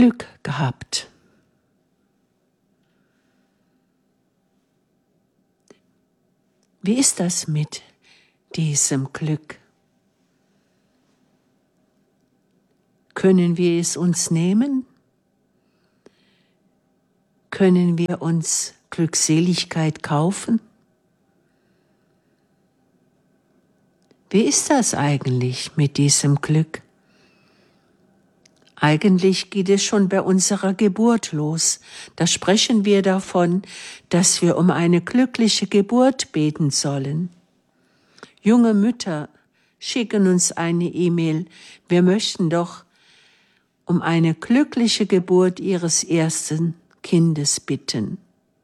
Glück gehabt. Wie ist das mit diesem Glück? Können wir es uns nehmen? Können wir uns Glückseligkeit kaufen? Wie ist das eigentlich mit diesem Glück? Eigentlich geht es schon bei unserer Geburt los. Da sprechen wir davon, dass wir um eine glückliche Geburt beten sollen. Junge Mütter schicken uns eine E-Mail. Wir möchten doch um eine glückliche Geburt ihres ersten Kindes bitten.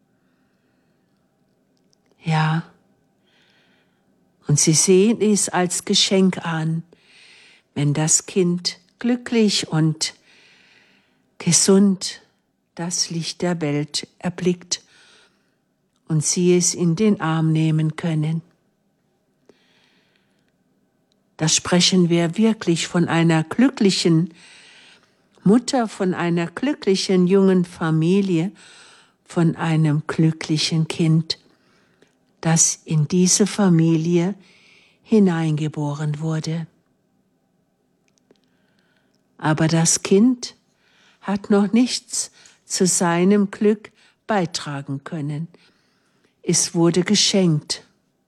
Ja, und sie sehen es als Geschenk an, wenn das Kind glücklich und gesund das Licht der Welt erblickt und sie es in den Arm nehmen können. Da sprechen wir wirklich von einer glücklichen Mutter, von einer glücklichen jungen Familie, von einem glücklichen Kind, das in diese Familie hineingeboren wurde. Aber das Kind hat noch nichts zu seinem Glück beitragen können. Es wurde geschenkt.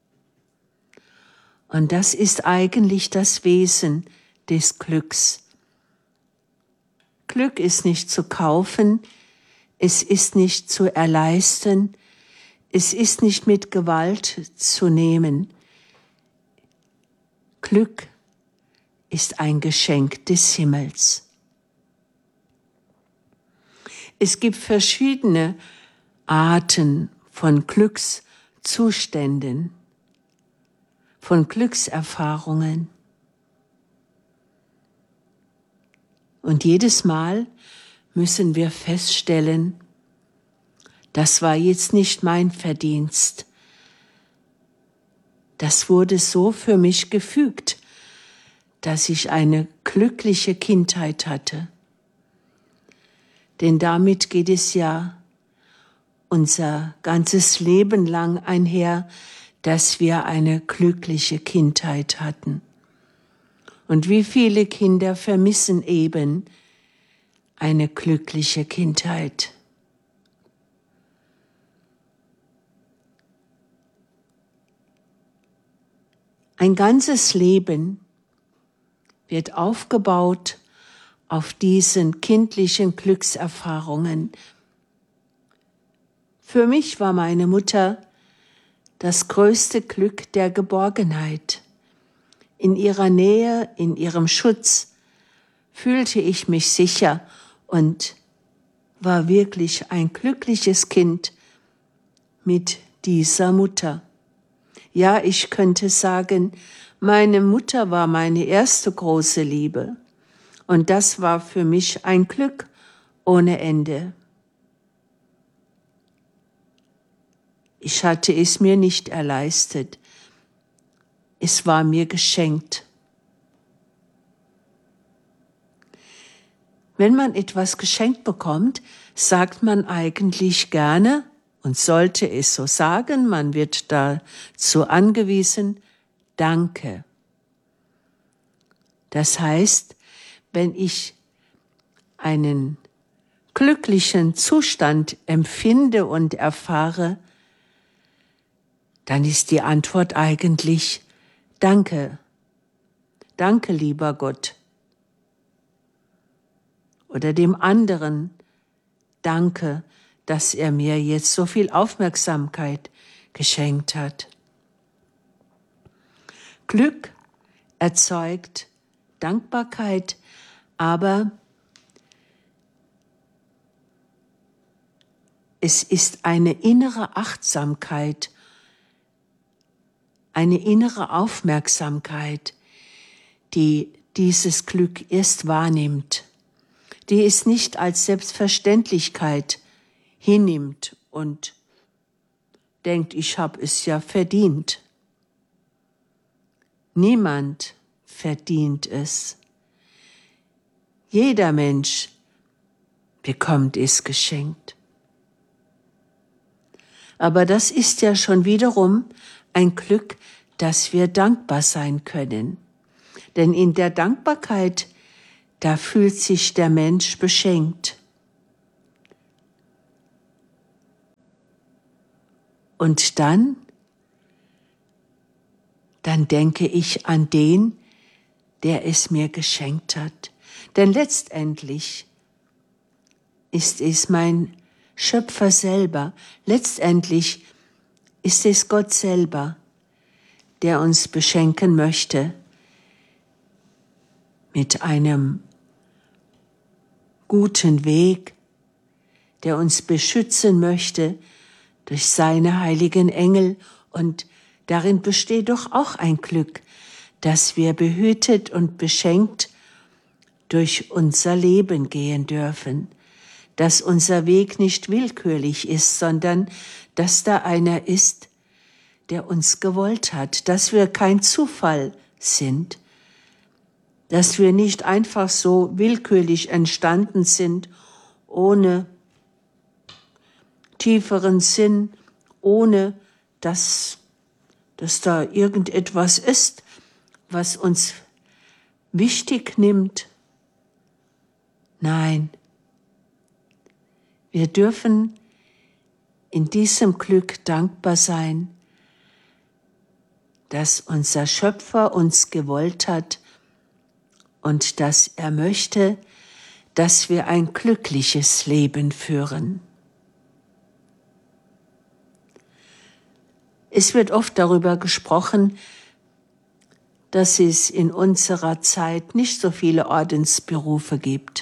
Und das ist eigentlich das Wesen des Glücks. Glück ist nicht zu kaufen, es ist nicht zu erleisten, es ist nicht mit Gewalt zu nehmen. Glück ist ein Geschenk des Himmels. Es gibt verschiedene Arten von Glückszuständen, von Glückserfahrungen. Und jedes Mal müssen wir feststellen, das war jetzt nicht mein Verdienst. Das wurde so für mich gefügt, dass ich eine glückliche Kindheit hatte. Denn damit geht es ja unser ganzes Leben lang einher, dass wir eine glückliche Kindheit hatten. Und wie viele Kinder vermissen eben eine glückliche Kindheit? Ein ganzes Leben wird aufgebaut auf diesen kindlichen Glückserfahrungen. Für mich war meine Mutter das größte Glück der Geborgenheit. In ihrer Nähe, in ihrem Schutz fühlte ich mich sicher und war wirklich ein glückliches Kind mit dieser Mutter. Ja, ich könnte sagen, meine Mutter war meine erste große Liebe. Und das war für mich ein Glück ohne Ende. Ich hatte es mir nicht erleistet. Es war mir geschenkt. Wenn man etwas geschenkt bekommt, sagt man eigentlich gerne und sollte es so sagen, man wird dazu angewiesen, Danke. Das heißt, wenn ich einen glücklichen Zustand empfinde und erfahre, dann ist die Antwort eigentlich Danke. Danke, lieber Gott. Oder dem anderen Danke, dass er mir jetzt so viel Aufmerksamkeit geschenkt hat. Glück erzeugt Dankbarkeit, aber es ist eine innere Achtsamkeit, eine innere Aufmerksamkeit, die dieses Glück erst wahrnimmt, die es nicht als Selbstverständlichkeit hinnimmt und denkt, ich habe es ja verdient. Niemand verdient es. Jeder Mensch bekommt es geschenkt. Aber das ist ja schon wiederum ein Glück, dass wir dankbar sein können. Denn in der Dankbarkeit, da fühlt sich der Mensch beschenkt. Und dann denke ich an den, der es mir geschenkt hat. Denn letztendlich ist es mein Schöpfer selber. Letztendlich ist es Gott selber, der uns beschenken möchte mit einem guten Weg, der uns beschützen möchte durch seine heiligen Engel. Und darin besteht doch auch ein Glück, dass wir behütet und beschenkt durch unser Leben gehen dürfen, dass unser Weg nicht willkürlich ist, sondern dass da einer ist, der uns gewollt hat, dass wir kein Zufall sind, dass wir nicht einfach so willkürlich entstanden sind, ohne tieferen Sinn, ohne dass da irgendetwas ist, was uns wichtig nimmt. Nein, wir dürfen in diesem Glück dankbar sein, dass unser Schöpfer uns gewollt hat und dass er möchte, dass wir ein glückliches Leben führen. Es wird oft darüber gesprochen, dass es in unserer Zeit nicht so viele Ordensberufe gibt.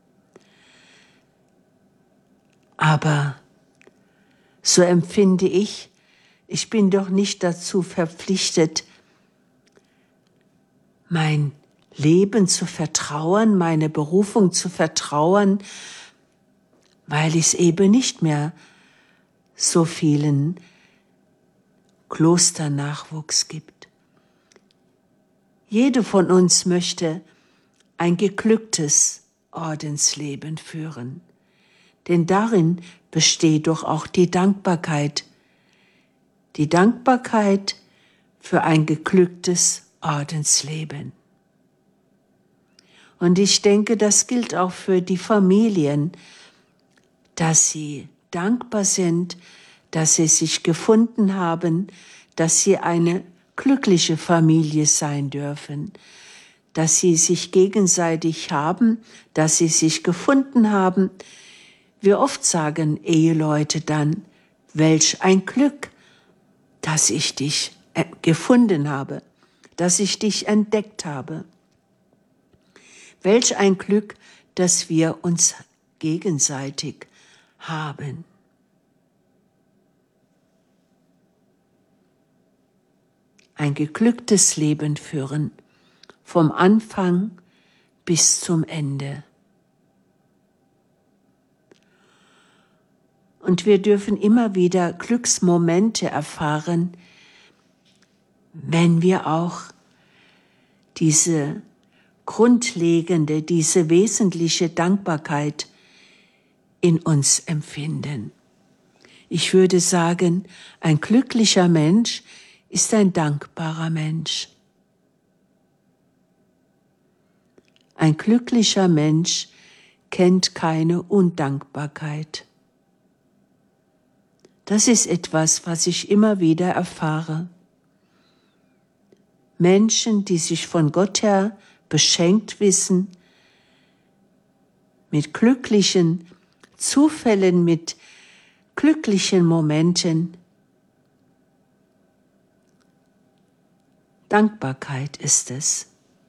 Aber so empfinde ich bin doch nicht dazu verpflichtet, mein Leben zu vertrauern, meine Berufung zu vertrauern, weil es eben nicht mehr so vielen Klosternachwuchs gibt. Jede von uns möchte ein geglücktes Ordensleben führen, denn darin besteht doch auch die Dankbarkeit für ein geglücktes Ordensleben. Und ich denke, das gilt auch für die Familien, dass sie dankbar sind, dass sie sich gefunden haben, dass sie eine glückliche Familie sein dürfen, dass sie sich gegenseitig haben, dass sie sich gefunden haben. Wie oft sagen Eheleute dann, welch ein Glück, dass ich dich gefunden habe, dass ich dich entdeckt habe. Welch ein Glück, dass wir uns gegenseitig haben. Ein geglücktes Leben führen, vom Anfang bis zum Ende. Und wir dürfen immer wieder Glücksmomente erfahren, wenn wir auch diese grundlegende, diese wesentliche Dankbarkeit in uns empfinden. Ich würde sagen, ein glücklicher Mensch ist ein dankbarer Mensch. Ein glücklicher Mensch kennt keine Undankbarkeit. Das ist etwas, was ich immer wieder erfahre. Menschen, die sich von Gott her beschenkt wissen, mit glücklichen Zufällen, mit glücklichen Momenten. Dankbarkeit ist es,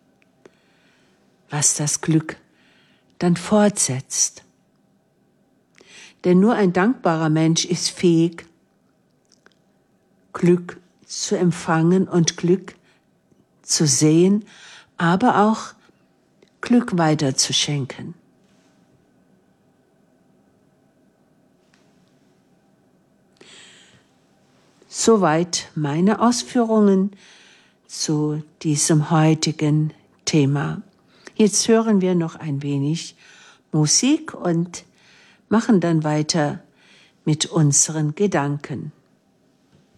was das Glück dann fortsetzt. Denn nur ein dankbarer Mensch ist fähig, Glück zu empfangen und Glück zu sehen, aber auch Glück weiterzuschenken. Soweit meine Ausführungen zu diesem heutigen Thema. Jetzt hören wir noch ein wenig Musik und machen dann weiter mit unseren Gedanken.